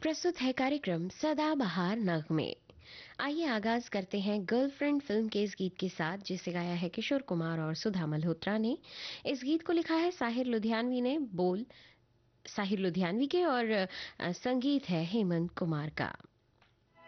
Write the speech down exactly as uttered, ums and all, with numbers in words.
प्रस्तुत है कार्यक्रम सदाबहार नगमे। आइए आगाज करते हैं गर्लफ्रेंड फिल्म के इस गीत के साथ, जिसे गाया है किशोर कुमार और सुधा मल्होत्रा ने। इस गीत को लिखा है साहिर लुधियानवी ने, बोल साहिर लुधियानवी के और अ, संगीत है हेमंत कुमार का।